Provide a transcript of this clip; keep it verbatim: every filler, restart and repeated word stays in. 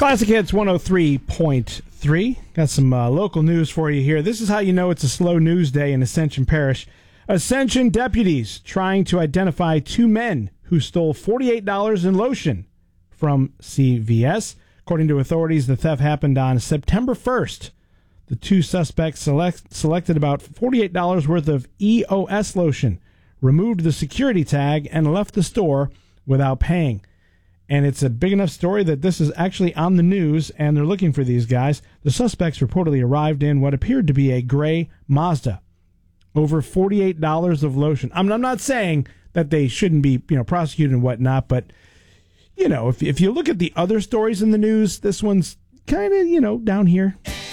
Classic Hits one oh three point three. Got some uh, local news for you here. This is how you know it's a slow news day in Ascension Parish. Ascension deputies trying to identify two men who stole forty-eight dollars in lotion from C V S. According to authorities, the theft happened on September first. The two suspects select, selected about forty-eight dollars worth of E O S lotion, removed the security tag, and left the store without paying. And it's a big enough story that this is actually on the news, and they're looking for these guys. The suspects reportedly arrived in what appeared to be a gray Mazda. Over forty-eight dollars of lotion. I'm, I'm not saying that they shouldn't be, you know, prosecuted and whatnot, but, you know, if, if you look at the other stories in the news, this one's kind of, you know, down here.